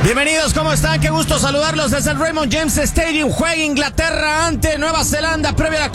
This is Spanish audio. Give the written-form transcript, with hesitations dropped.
Bienvenidos, ¿cómo están? Qué gusto saludarlos desde el Raymond James Stadium. Juega Inglaterra ante Nueva Zelanda previa a la